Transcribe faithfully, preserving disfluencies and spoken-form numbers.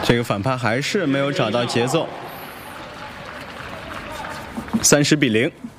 这个反拍还是没有找到节奏，三十比零。